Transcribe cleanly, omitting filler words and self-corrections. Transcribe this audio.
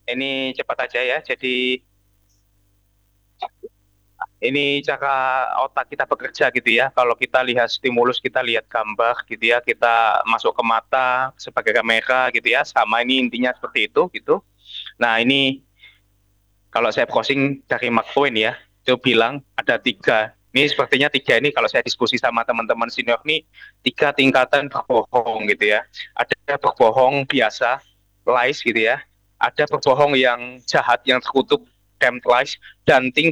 Ini cepat aja ya. Jadi ini cara otak kita bekerja gitu ya. Kalau kita lihat stimulus, kita lihat gambar gitu ya, kita masuk ke mata sebagai kamera gitu ya. Sama ini intinya seperti itu gitu. Nah ini kalau saya browsing dari Mark Twain ya, itu bilang ada tiga. Ini sepertinya tiga ini kalau saya diskusi sama teman-teman senior nih, tiga tingkatan berbohong gitu ya. Ada berbohong biasa, lies gitu ya. Ada berbohong yang jahat, yang terkutuk, damned lies. Dan tingkat